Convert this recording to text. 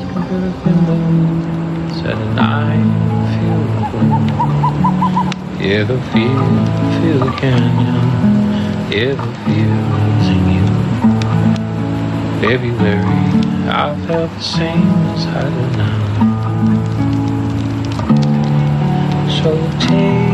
looking through the window, said and I feel the wind. Yeah, the feel the canyon. Yeah, the feel's in you. February, I felt the same as I do now. So take